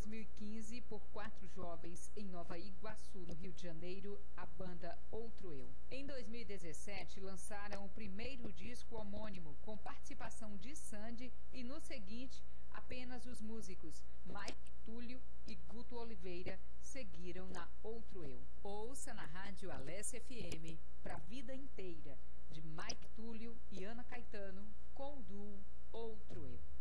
2015 por 4 jovens em Nova Iguaçu, no Rio de Janeiro, a banda Outro Eu. Em 2017, lançaram o primeiro disco homônimo, com participação de Sandy, e no seguinte, apenas os músicos Mike Túlio e Guto Oliveira seguiram na Outro Eu. Ouça na Rádio Alessia FM, Pra Vida Inteira, de Mike Túlio e Ana Caetano, com o duo Outro Eu.